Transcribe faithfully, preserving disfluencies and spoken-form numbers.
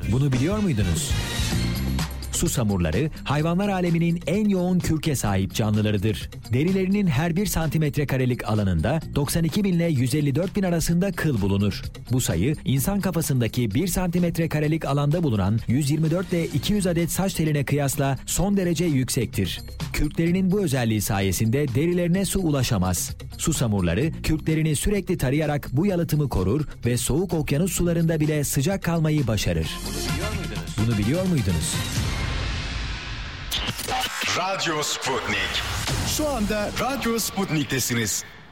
Bunu biliyor muydunuz? Susamurları hayvanlar aleminin en yoğun kürke sahip canlılarıdır. Derilerinin her bir santimetre karelik alanında doksan iki bin ile yüz elli dört bin arasında kıl bulunur. Bu sayı insan kafasındaki bir santimetre karelik alanda bulunan yüz yirmi dört ile iki yüz adet saç teline kıyasla son derece yüksektir. Kürklerinin bu özelliği sayesinde derilerine su ulaşamaz. Susamurları kürklerini sürekli tarayarak bu yalıtımı korur ve soğuk okyanus sularında bile sıcak kalmayı başarır. Bunu biliyor muydunuz? Radyo Sputnik. Şu anda Radyo Sputnik'tesiniz.